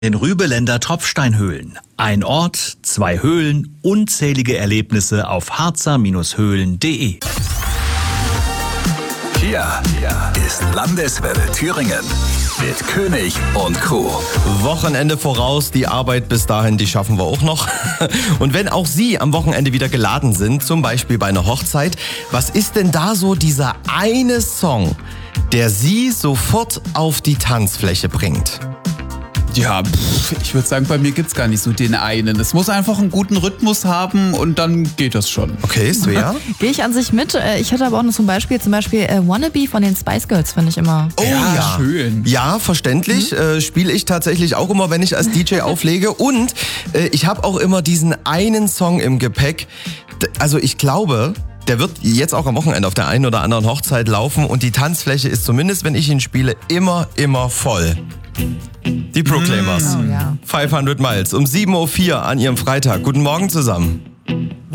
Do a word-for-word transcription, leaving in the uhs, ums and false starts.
Den Rübeländer Tropfsteinhöhlen. Ein Ort, zwei Höhlen, unzählige Erlebnisse auf harzer Höhlen punkt de. Hier, hier ist Landeswelle Thüringen mit König und Kuh. Wochenende voraus, die Arbeit bis dahin, die schaffen wir auch noch. Und wenn auch Sie am Wochenende wieder geladen sind, zum Beispiel bei einer Hochzeit, was ist denn da so dieser eine Song, der Sie sofort auf die Tanzfläche bringt? Ja, pff, ich würde sagen, bei mir gibt's gar nicht so den einen. Es muss einfach einen guten Rhythmus haben und dann geht das schon. Okay, Svea? Gehe ich an sich mit. Ich hatte aber auch noch zum Beispiel, zum Beispiel äh, Wannabe von den Spice Girls, finde ich immer. Oh ja, ja, schön. Ja, verständlich. Mhm. Äh, Spiele ich tatsächlich auch immer, wenn ich als D J auflege. Und äh, ich habe auch immer diesen einen Song im Gepäck. D- Also ich glaube, der wird jetzt auch am Wochenende auf der einen oder anderen Hochzeit laufen. Und die Tanzfläche ist zumindest, wenn ich ihn spiele, immer, immer voll. Die Proclaimers. Oh, ja. fünfhundert Miles um sieben Uhr vier an Ihrem Freitag. Guten Morgen zusammen.